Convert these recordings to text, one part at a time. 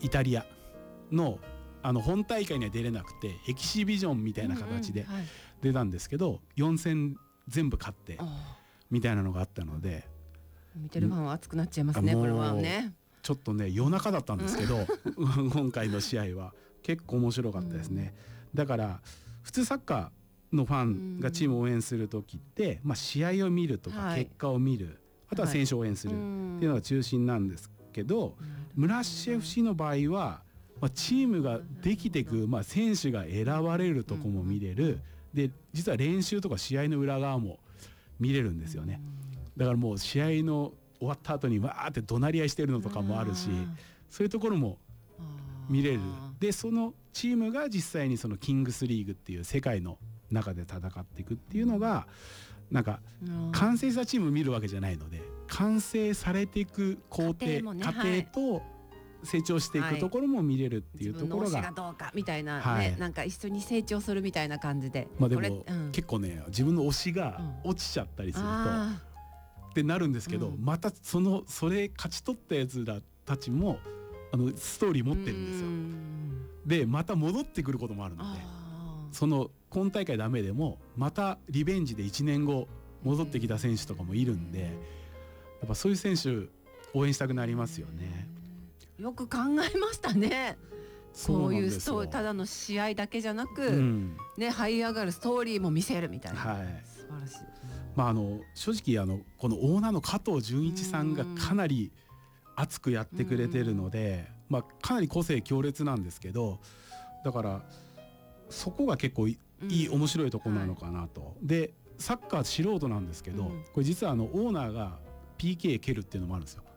イタリアの本大会には出れなくてエキシビジョンみたいな形で出たんですけど、4戦全部勝ってみたいなのがあったので、 見てるファンは熱くなっちゃいますね。これはねちょっとね夜中だったんですけど今回の試合は結構面白かったですね。だから普通サッカーのファンがチームを応援する時って、試合を見るとか結果を見る、あとは選手を応援するっていうのが中心なんですけど、村橋 FC の場合はチームができていく、選手が選ばれるとこも見れる、で実は練習とか試合の裏側も見れるんですよね。だからもう試合の終わった後にわーって怒鳴り合いしてるのとかもあるし、そういうところも見れる。でそのチームが実際にそのキングスリーグっていう世界の中で戦っていくっていうのがなんか完成したチーム見るわけじゃないので、完成されていく工程、過程と成長していくところも見れるっていうところが、 自分の推しがどうかみたいなね、なんか一緒に成長するみたいな感じで、 でも結構ね自分の推しが落ちちゃったりするとってなるんですけど、またそれ勝ち取ったやつらたちもストーリー持ってるんですよ。でまた戻ってくることもあるので、その今大会ダメでもまたリベンジで1年後戻ってきた選手とかもいるんで、やっぱそういう選手応援したくなりますよね。 よく考えましたね。そういうただの試合だけじゃなく、這い上がるストーリーも見せるみたいな、素晴らしい。 正直このオーナーの加藤純一さんがかなり熱くやってくれてるので、かなり個性強烈なんですけど、だからそこが結構いい面白いところなのかなと。でサッカー素人なんですけど、これ実はオーナーが PK 蹴るっていうのもあるんですよ。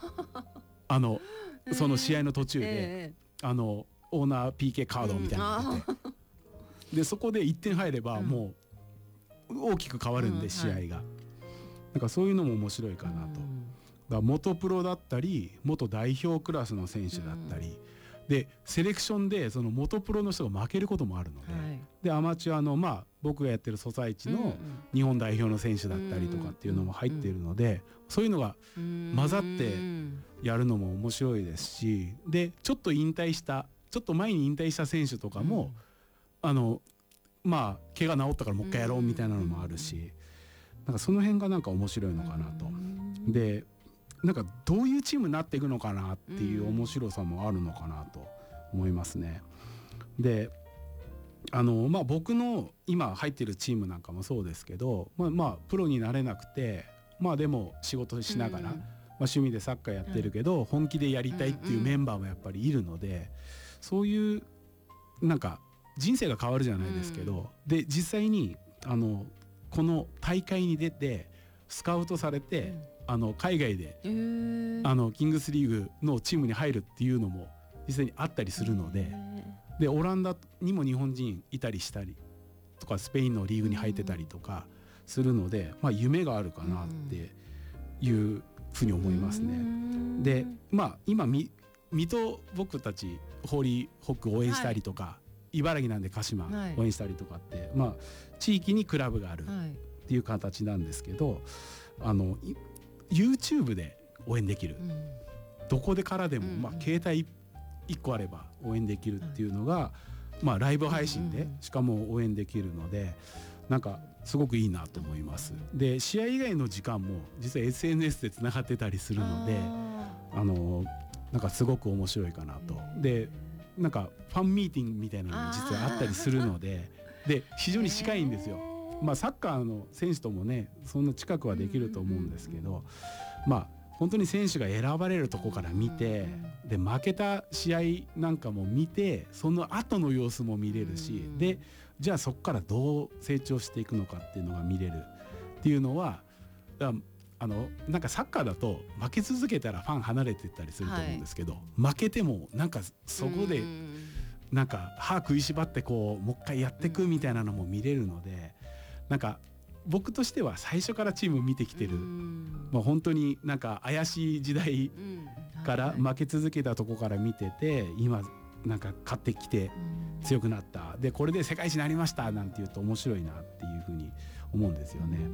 その試合の途中で、オーナー PK カードみたいなのが出て、でそこで1点入ればもう大きく変わるんで、試合が。なんかそういうのも面白いかなと。だから元プロだったり元代表クラスの選手だったり、でセレクションでその元プロの人が負けることもあるので、でアマチュアの僕がやってるソサイチの日本代表の選手だったりとかっていうのも入っているので、そういうのが混ざってやるのも面白いですし、でちょっと前に引退した選手とかも、怪我治ったからもう一回やろうみたいなのもあるし、なんかその辺がなんか面白いのかなと。でなんかどういうチームになっていくのかなっていう面白さもあるのかなと思いますね。で僕の今入ってるチームなんかもそうですけど、プロになれなくて、でも仕事しながら、趣味でサッカーやってるけど、本気でやりたいっていうメンバーもやっぱりいるので、そういうなんか人生が変わるじゃないですけど、で実際にこの大会に出てスカウトされて、海外でキングスリーグのチームに入るっていうのも実際にあったりするので、でオランダにも日本人いたりしたりとか、スペインのリーグに入ってたりとかするので、夢があるかなっていうふうに思いますね。で今水戸僕たちホーリーホック応援したりとか、茨城なんで鹿島応援したりとかって、地域にクラブがあるっていう形なんですけど、YouTube で応援できる、どこでからでも、携帯1個あれば応援できるっていうのが、ライブ配信でしかも応援できるので、なんかすごくいいなと思います。で試合以外の時間も実は SNS でつながってたりするので、なんかすごく面白いかなと。でなんかファンミーティングみたいなのも実はあったりするので、で非常に近いんですよ。サッカーの選手ともねそんな近くはできると思うんですけど、本当に選手が選ばれるとこから見て、で負けた試合なんかも見て、その後の様子も見れるし、でじゃあそこからどう成長していくのかっていうのが見れるっていうのは、なんかサッカーだと負け続けたらファン離れていったりすると思うんですけど、負けてもなんかそこでなんか歯食いしばってもう一回やっていくみたいなのも見れるので、なんか僕としては最初からチーム見てきてる、本当になんか怪しい時代から負け続けたとこから見てて、今なんか勝ってきて強くなった、でこれで世界一になりましたなんて言うと面白いなっていうふうに思うんですよね。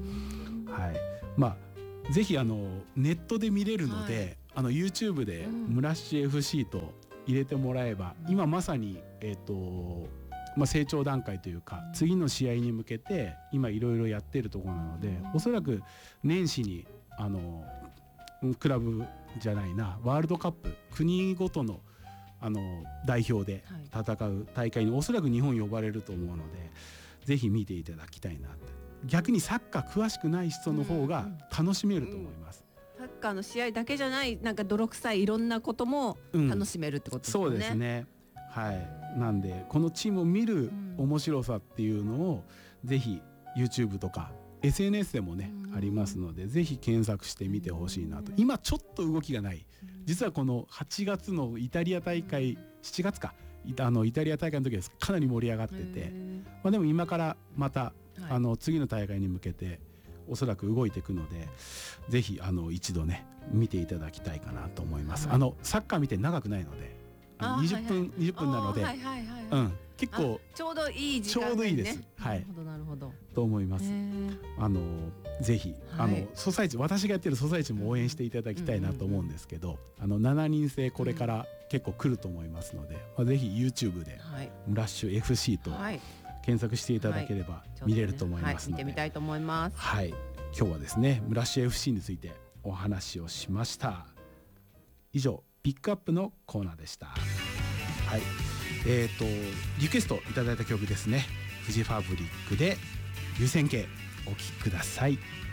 ぜひネットで見れるので、YouTube で村市 FC と入れてもらえば、今まさに成長段階というか次の試合に向けて今いろいろやってるところなので、おそらく年始にクラブじゃないなワールドカップ国ごとの代表で戦う大会におそらく日本呼ばれると思うので、ぜひ見ていただきたいなって。逆にサッカー詳しくない人の方が楽しめると思います。 サッカーの試合だけじゃないなんか泥臭いいろんなことも楽しめるってことですね。 そうですね。はい。なんでこのチームを見る面白さっていうのをぜひ YouTube とか SNS でもねありますので、ぜひ検索してみてほしいなと。今ちょっと動きがない。実はこの8月のイタリア大会、7月かイタリア大会の時はかなり盛り上がってて、でも今からまた次の大会に向けておそらく動いていくので、ぜひ一度ね見ていただきたいかなと思います。サッカー見て長くないので20分なので、結構ちょうどいい時間、ね、 ちょうどいいです。はい。 なるほどと思います。ぜひソサイチ、私がやってるソサイチも応援していただきたいなと思うんですけど、7人制これから結構来ると思いますので、ぜひ YouTube でムラッシュ FC と検索していただければ見れると思いますので、 見てみたいと思います。 はい。今日はですねムラッシュ FC についてお話をしました。以上ピックアップのコーナーでした。はい。リクエストいただいた曲ですね。フジファブリックで流線形お聴きください。